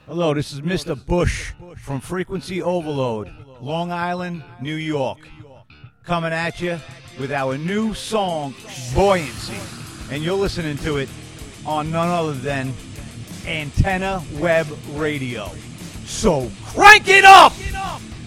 Hello, this is Mr. Bush from Frequency Overload, Long Island, New York, coming at you with our new song, Buoyancy. And you're listening to it on none other than Antenna Web Radio. So crank it up!